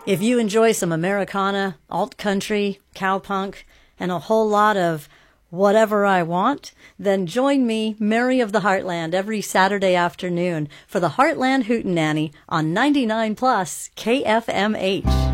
If you enjoy some Americana, alt-country, cowpunk, and a whole lot of whatever I want, then join me, Mary of the Heartland, every Saturday afternoon for the Heartland Hootenanny on 99 Plus KFMH.